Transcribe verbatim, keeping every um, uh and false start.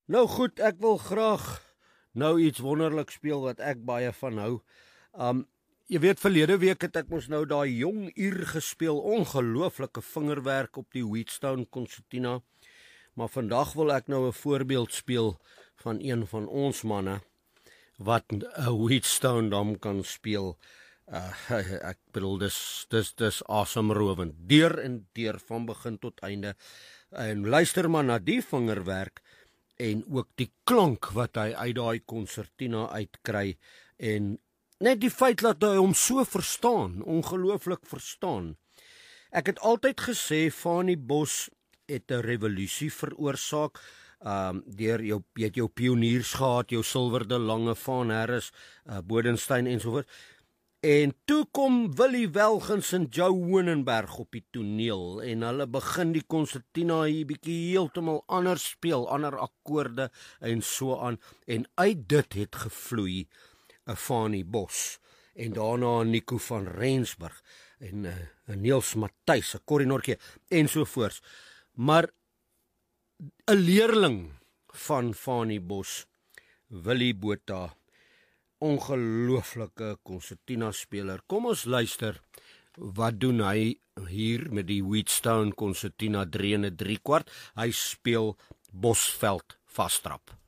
Nou goed, ek wil graag nou iets wonderlik speel wat ek baie van hou. Um jy weet verlede week het ek mos nou daai jong uur gespeel, ongelooflike vingerwerk op die Wheatstone konsertina. Maar vandag wil ek nou 'n voorbeeld speel van een van ons manne wat 'n Wheatstone dan kan speel. Uh, ek bedoel dis dis dis asemrowend, deur en deur van begin tot einde. En luister maar na die vingerwerk en ook die klank wat hy uit daai konsertina uitkry en net die feit dat hy hom so verstaan, ongelooflik verstaan. Ek het altyd gesê Fanie Bos het 'n revolusie veroorsaak. Um deur jou jy het jou pioniers gehad, jou Silverde Lange, Van Harris, uh, Bodenstein en so voort. En toe kom Willie Welgens en Joe Wonenberg op die toneel en hulle begin die konsertina hier bietjie heeltemal anders speel, ander akkoorde en so aan. En uit dit het gevloei 'n Fanie Bos en daarna 'n Nico van Rensburg en 'n uh, Niels Matthys, 'n Corrie Nortje en so voort. Maar 'n leerling van Fanie Bos, Willie Botha, ongelooflike konsertina speler. Kom ons luister, wat doen hy hier met die Wheatstone konsertina drie en 'n drie kwart? Hy speel Bosveld vastrap.